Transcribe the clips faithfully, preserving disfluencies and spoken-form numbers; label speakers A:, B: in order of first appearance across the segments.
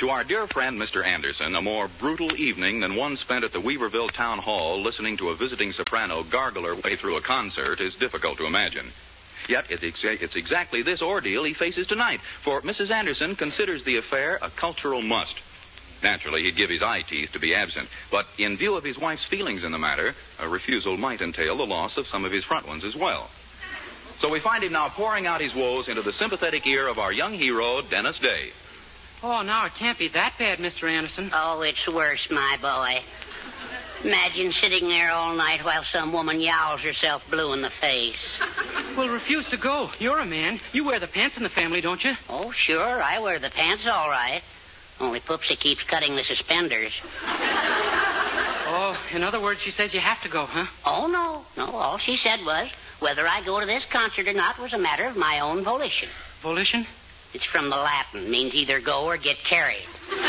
A: To our dear friend, Mister Anderson, a more brutal evening than one spent at the Weaverville Town Hall listening to a visiting soprano gargle her way through a concert is difficult to imagine. Yet it's, exa- it's exactly this ordeal he faces tonight, for Missus Anderson considers the affair a cultural must. Naturally, he'd give his eye teeth to be absent, but in view of his wife's feelings in the matter, a refusal might entail the loss of some of his front ones as well. So we find him now pouring out his woes into the sympathetic ear of our young hero, Dennis Day.
B: Oh, now it can't be that bad, Mister Anderson.
C: Oh, it's worse, my boy. Imagine sitting there all night while some woman yowls herself blue in the face.
B: Well, refuse to go. You're a man. You wear the pants in the family, don't you?
C: Oh, sure, I wear the pants all right. Only Poopsie keeps cutting the suspenders.
B: Oh, in other words, she says you have to go, huh?
C: Oh, no. No, all she said was, whether I go to this concert or not was a matter of my own volition.
B: Volition?
C: It's from the Latin. Means either go or get carried.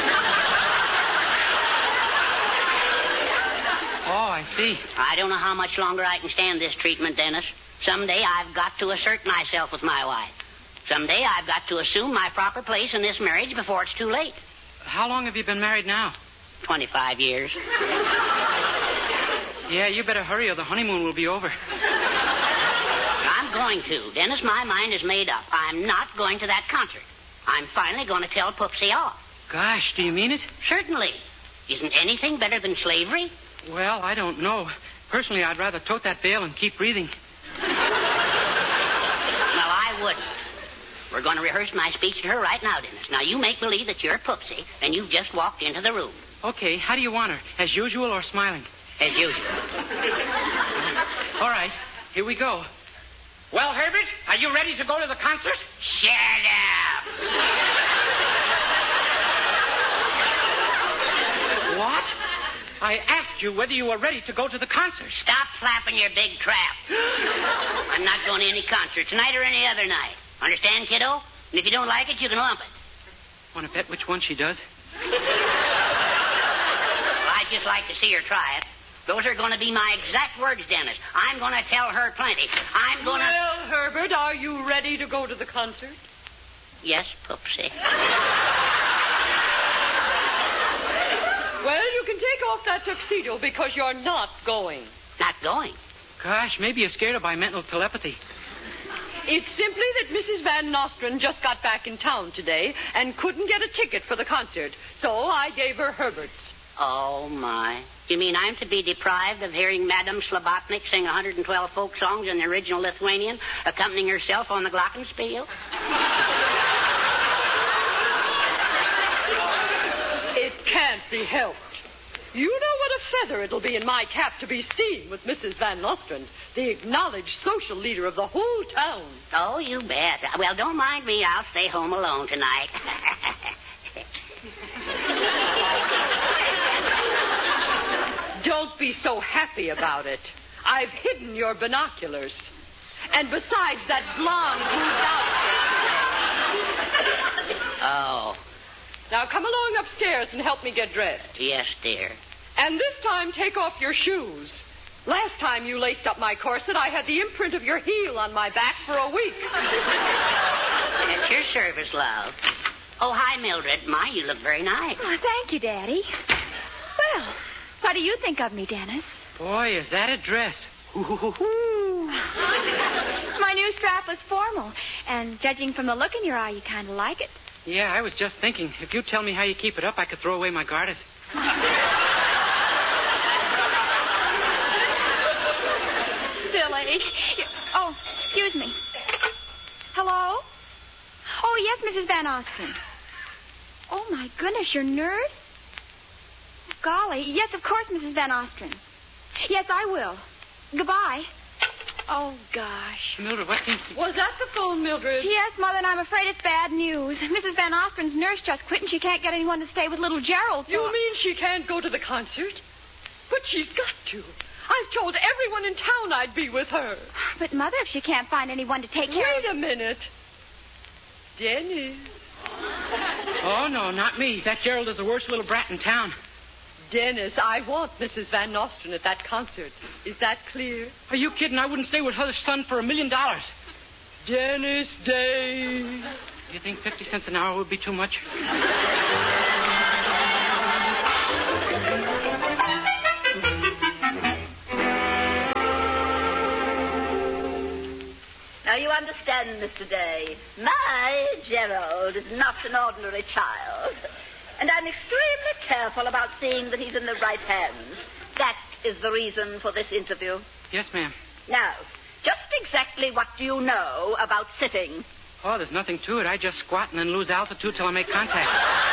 B: Oh, I see.
C: I don't know how much longer I can stand this treatment, Dennis. Someday I've got to assert myself with my wife. Someday I've got to assume my proper place in this marriage before it's too late.
B: How long have you been married now?
C: Twenty-five years.
B: Yeah, you better hurry or the honeymoon will be over.
C: I'm going to. Dennis, my mind is made up. I'm not going to that concert. I'm finally going to tell Poopsie off.
B: Gosh, do you mean it?
C: Certainly. Isn't anything better than slavery?
B: Well, I don't know. Personally, I'd rather tote that bale and keep breathing.
C: Well, I wouldn't. We're going to rehearse my speech to her right now, Dennis. Now, you make believe that you're Poopsie, and you've just walked into the room.
B: Okay, how do you want her? As usual or smiling?
C: As usual.
B: All right, here we go. Well, Herbert, are you ready to go to the concert?
C: Shut up.
B: What? I asked you whether you were ready to go to the concert.
C: Stop flapping your big trap. I'm not going to any concert tonight or any other night. Understand, kiddo? And if you don't like it, you can lump it.
B: Want to bet which one she does?
C: Well, I'd just like to see her try it. Those are going to be my exact words, Dennis. I'm going to tell her plenty. I'm going to...
D: Well, Herbert, are you ready to go to the concert?
C: Yes, Poopsie.
D: Well, you can take off that tuxedo because you're not going.
C: Not going?
B: Gosh, maybe you're scared of by mental telepathy.
D: It's simply that Missus Van Nostrand just got back in town today and couldn't get a ticket for the concert, so I gave her Herbert's.
C: Oh, my. You mean I'm to be deprived of hearing Madame Slobotnik sing one hundred twelve folk songs in the original Lithuanian, accompanying herself on the glockenspiel?
D: It can't be helped. You know what a feather it'll be in my cap to be seen with Missus Van Nostrand, the acknowledged social leader of the whole town.
C: Oh, you bet. Well, don't mind me. I'll stay home alone tonight.
D: Don't be so happy about it. I've hidden your binoculars. And besides, that blonde moved out.
C: Oh.
D: Now come along upstairs and help me get dressed.
C: Yes, dear.
D: And this time, take off your shoes. Last time you laced up my corset, I had the imprint of your heel on my back for a week.
C: At your service, love. Oh, hi, Mildred. My, you look very nice.
E: Oh, thank you, Daddy. Well, what do you think of me, Dennis?
B: Boy, is that a dress. Ooh.
E: My new strapless formal. And judging from the look in your eye, you kind of like it.
B: Yeah, I was just thinking, if you tell me how you keep it up, I could throw away my garters.
E: Silly. Oh, excuse me. Hello? Oh, yes, Missus Van Ostrand. Oh, my goodness, your nurse? Golly. Yes, of course, Missus Van Ostrand. Yes, I will. Goodbye. Oh, gosh.
B: Mildred, what seems to...
D: Was that the phone, Mildred?
E: Yes, Mother, and I'm afraid it's bad news. Missus Van Ostrand's nurse just quit, and she can't get anyone to stay with little Gerald. So...
D: You mean she can't go to the concert? But she's got to. I've told everyone in town I'd be with her.
E: But, Mother, if she can't find anyone to take care
D: Wait
E: of...
D: a minute. Dennis.
B: Oh, no, not me. That Gerald is the worst little brat in town.
D: Dennis, I want Missus Van Nostrand at that concert. Is that clear?
B: Are you kidding? I wouldn't stay with her son for a million dollars.
D: Dennis Day.
B: You think fifty cents an hour would be too much?
F: Now, you understand, Mister Day, my Gerald is not an ordinary child. And I'm extremely careful about seeing that he's in the right hands. That is the reason for this interview.
B: Yes, ma'am.
F: Now, just exactly what do you know about sitting?
B: Oh, there's nothing to it. I just squat and then lose altitude till I make contact.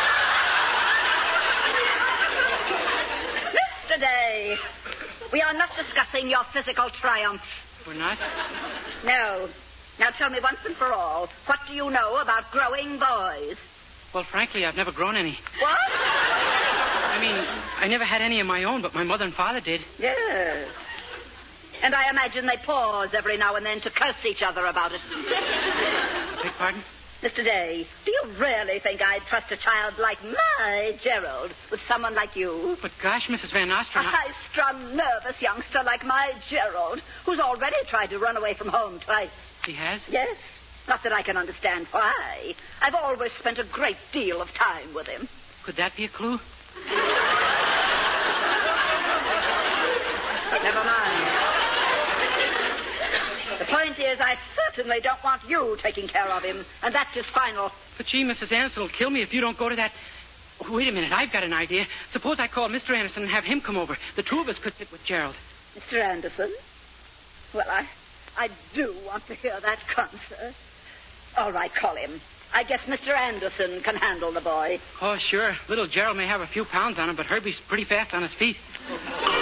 F: Mister Day, we are not discussing your physical triumphs.
B: We're not?
F: No. Now tell me once and for all, what do you know about growing boys?
B: Well, frankly, I've never grown any.
F: What?
B: I mean, I never had any of my own, but my mother and father did.
F: Yes. And I imagine they pause every now and then to curse each other about it.
B: Beg pardon?
F: Mister Day, do you really think I'd trust a child like my Gerald with someone like you?
B: But gosh, Missus Van Nostrand...
F: A high-strung, nervous youngster like my Gerald, who's already tried to run away from home twice.
B: He has?
F: Yes. Not that I can understand why. I've always spent a great deal of time with him.
B: Could that be a clue?
F: Never mind. The point is, I certainly don't want you taking care of him, and that is final.
B: But gee, Missus Anderson will kill me if you don't go to that... Oh, wait a minute, I've got an idea. Suppose I call Mister Anderson and have him come over. The two of us could sit with Gerald.
F: Mister Anderson? Well, I... I do want to hear that concert. All right, call him. I guess Mister Anderson can handle the boy.
B: Oh, sure. Little Gerald may have a few pounds on him, but Herbie's pretty fast on his feet.